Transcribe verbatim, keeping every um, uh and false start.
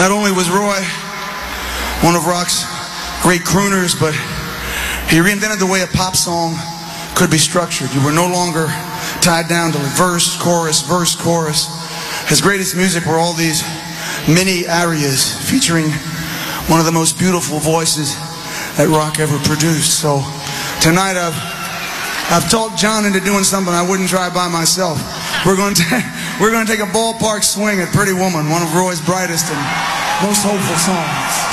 Not only was Roy one of rock's great crooners, but he reinvented the way a pop song could be structured. You were no longer tied down to verse, chorus, verse, chorus. His greatest music were all these mini arias featuring one of the most beautiful voices that rock ever produced. So tonight I've I've talked John into doing something I wouldn't try by myself. We're going to we're going to take a ballpark swing at Pretty Woman, one of Roy's brightest and most hopeful songs.